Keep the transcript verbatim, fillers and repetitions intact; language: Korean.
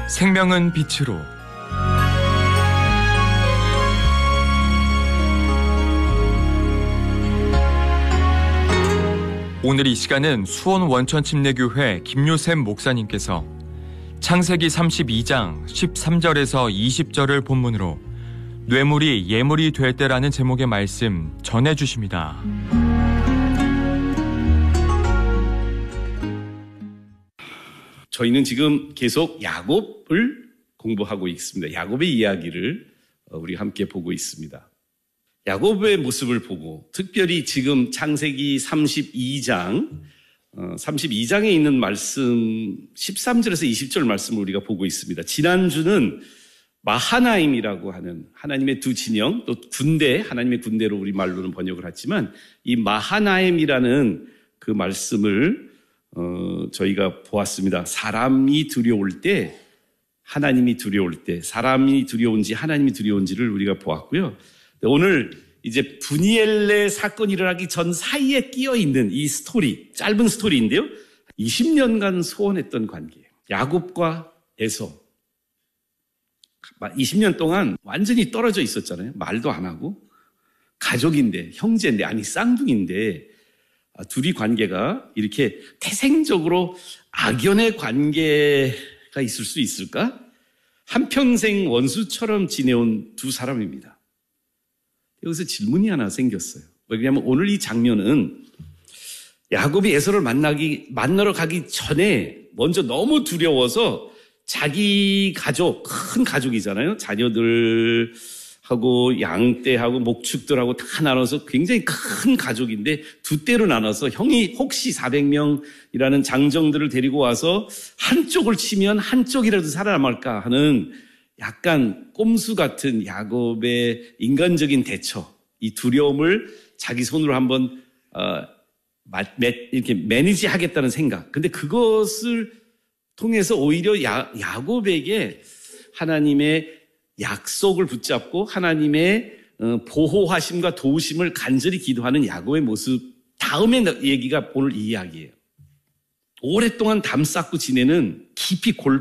생명은 빛으로. 오늘 이 시간은 수원 원천침례교회 김요셉 목사님께서 창세기 삼십이 장 십삼 절에서 이십 절을 본문으로 뇌물이 예물이 될 때라는 제목의 말씀 전해주십니다. 저희는 지금 계속 야곱을 공부하고 있습니다. 야곱의 이야기를 우리 함께 보고 있습니다. 야곱의 모습을 보고 특별히 지금 창세기 삼십이 장, 삼십이 장에 있는 말씀 십삼 절에서 이십 절 말씀을 우리가 보고 있습니다. 지난주는 마하나임이라고 하는 하나님의 두 진영, 또 군대, 하나님의 군대로 우리 말로는 번역을 했지만 이 마하나임이라는 그 말씀을 어, 저희가 보았습니다. 사람이 두려울 때, 하나님이 두려울 때, 사람이 두려운지 하나님이 두려운지를 우리가 보았고요. 오늘 이제 브니엘레 사건이 일어나기 전 사이에 끼어 있는 이 스토리, 짧은 스토리인데요. 이십 년간 소원했던 관계예요. 야곱과 에서. 이십 년 동안 완전히 떨어져 있었잖아요. 말도 안 하고. 가족인데, 형제인데, 아니 쌍둥이인데 둘이 관계가 이렇게 태생적으로 악연의 관계가 있을 수 있을까? 한평생 원수처럼 지내온 두 사람입니다. 여기서 질문이 하나 생겼어요. 왜냐하면 오늘 이 장면은 야곱이 에서를 만나기, 만나러 가기 전에 먼저 너무 두려워서 자기 가족, 큰 가족이잖아요. 자녀들 하고 양떼하고 목축들하고 다 나눠서 굉장히 큰 가족인데 두 떼로 나눠서 형이 혹시 사백 명이라는 장정들을 데리고 와서 한쪽을 치면 한쪽이라도 살아남을까 하는 약간 꼼수 같은 야곱의 인간적인 대처, 이 두려움을 자기 손으로 한번 어, 이렇게 매니지 하겠다는 생각. 근데 그것을 통해서 오히려 야, 야곱에게 하나님의 약속을 붙잡고 하나님의 보호하심과 도우심을 간절히 기도하는 야곱의 모습 다음에 얘기가 오늘 이 이야기예요. 오랫동안 담 쌓고 지내는 깊이 골